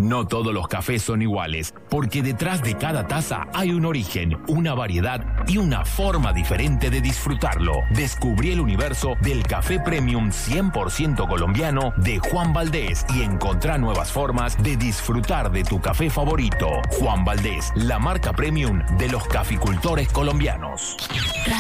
No todos los cafés son iguales, porque detrás de cada taza hay un origen, una variedad y una forma diferente de disfrutarlo. Descubrí el universo del café premium 100% colombiano de Juan Valdez y encontrá nuevas formas de disfrutar de tu café favorito. Juan Valdez, la marca premium de los caficultores colombianos.